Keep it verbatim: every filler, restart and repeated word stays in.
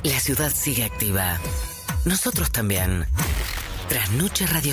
La ciudad sigue activa. Nosotros también. Trasnoche Radio